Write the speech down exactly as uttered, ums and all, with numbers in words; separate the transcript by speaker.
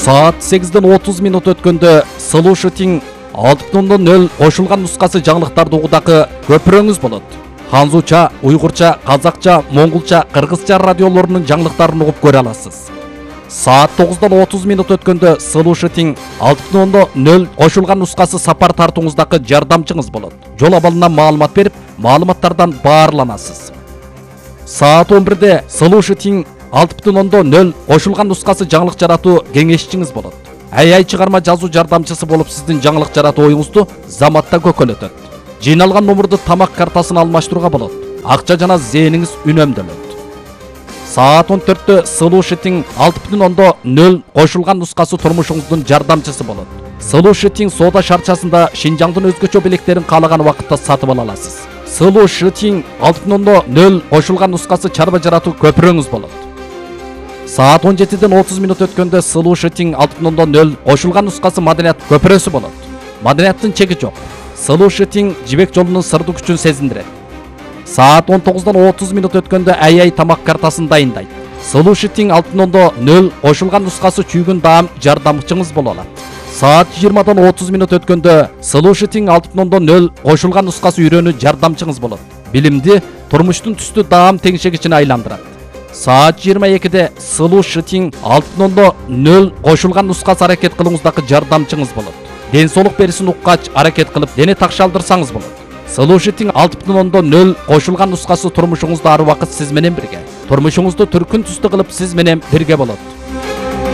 Speaker 1: Saat сегизден отуз минут өткөндө Слушатиң алты бүтүн нөл кошулган нускасы жаңылыктарды угудагы көпүрөңүз болот. Ханзуча, уйгурча, казакча, монголча, кыргызча радиолорунун жаңылыктарын угуп көрө аласыз. Saat тогуздан отуз минут өткөндө Слушатиң алты бүтүн нөл кошулган нускасы сапар тартууңуздагы жардамчыңыз болот. Жол абалынан маалымат берип, маалыматтардан баарланасыз. Saat он бирде Слушатиң алты бүтүн нөл кошулган нускасы жаңылык жаратуу кеңешчиңиз болот. Ай-ай чыгарма жазуу жардамчысы болуп сиздин жаңылык жаратуу оюңузду заматта көкөлөтөт. Жыйналган номурду тамак картасына алмаштырууга болот. Акча жана зээниңиз үнөмдөлөт. Saat он төрттө Слушатиң алты бүтүн нөл кошулган нускасы турмушуңуздун жардамчысы болот. Слушатиң соода шарчасында Шинжаңдын өзгөчө белектерин каалаган убакытта сатып ала аласыз. Слушатиң алты бүтүн нөл кошулган нускасы чарба жаратуу көпүрөңүз болот. Saat он жетиден отуз минут өткөндө Слушатиң алты бүтүн нөл кошулган нускасы маданият көпүрөсү болот. Маданияттын чеги жок. Слушатиң жибек жолунун сырдуу күчүн сезиндирет. Saat он тогуздан отуз минут өткөндө ай-ай тамак картасын дайындайт. Слушатиң алты бүтүн нөл кошулган нускасы чүйгүн даам жардамчыңыз боло алат. Saat жыйырмадан отуз минут өткөндө Слушатиң алты бүтүн нөл кошулган нускасы үйрөнүү жардамчыңыз болот. Билимди турмуштун түстүү даам теңшегичине айландырат. Saat жыйырма экиде Слушатиң алты бүтүн нөл кошулган нускасы аракет кылууңуздагы жардамчыңыз болот. Ден соолук берисин уккач аракет кылып дене такшалдырсаңыз болот. Слушатиң алты бүтүн нөл кошулган нускасы турмушуңузда ар убакыт сиз менен бирге. Турмушуңузду түркүн түстүү кылып сиз менен бирге болот.